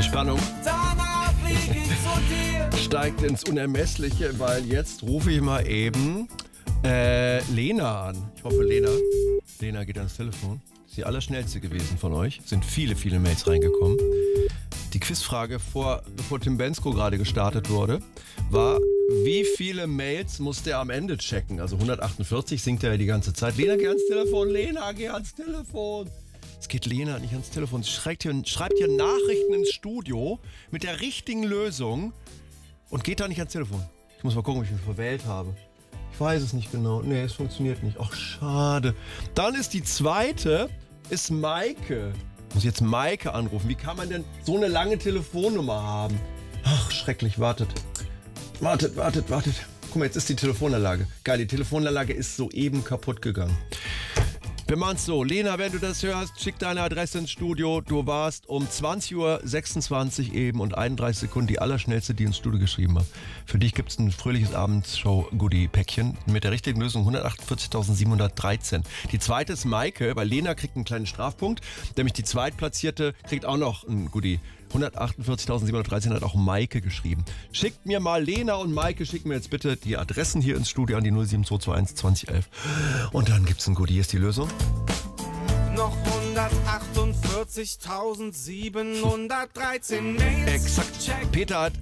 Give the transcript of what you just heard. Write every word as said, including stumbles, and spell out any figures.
Spannung Danach flieg ich zu dir. steigt ins Unermessliche, weil jetzt rufe ich mal eben äh, Lena an. Ich hoffe, Lena. Lena geht ans Telefon. Ist die allerschnellste gewesen von euch. Sind viele, viele Mails reingekommen. Die Quizfrage, vor, bevor Tim Bensko gerade gestartet wurde, war, wie viele Mails musste er am Ende checken? Also hundertachtundvierzig singt er ja die ganze Zeit. Lena, geh ans Telefon. Lena, geh ans Telefon. Es geht Lena nicht ans Telefon. Sie schreibt hier, schreibt hier Nachrichten ins Studio mit der richtigen Lösung und geht da nicht ans Telefon. Ich muss mal gucken, ob ich mich verwählt habe. Ich weiß es nicht genau. Nee, es funktioniert nicht. Ach, schade. Dann ist die zweite, ist Maike. Ich muss jetzt Maike anrufen. Wie kann man denn so eine lange Telefonnummer haben? Ach, schrecklich. Wartet. Wartet, wartet, wartet. Guck mal, jetzt ist die Telefonanlage. Geil, die Telefonanlage ist soeben kaputt gegangen. Wir machen's so. Lena, wenn du das hörst, schick deine Adresse ins Studio. Du warst um zwanzig Uhr sechsundzwanzig eben und einunddreißig Sekunden die allerschnellste, die ins Studio geschrieben hat. Für dich gibt's ein fröhliches Abendshow-Goodie-Päckchen mit der richtigen Lösung hundertachtundvierzigtausendsiebenhundertdreizehn. Die zweite ist Maike, weil Lena kriegt einen kleinen Strafpunkt. Nämlich die Zweitplatzierte kriegt auch noch ein Goodie. hundertachtundvierzigtausendsiebenhundertdreizehn hat auch Maike geschrieben. Schickt mir mal, Lena und Maike, schickt mir jetzt bitte die Adressen hier ins Studio an die null sieben zwei zwei eins zwanzig elf. Und dann gibt's ein Goodie. Hier ist die Lösung. Noch hundertachtundvierzigtausendsiebenhundertdreizehn Mails. Exakt. Check. Peter hat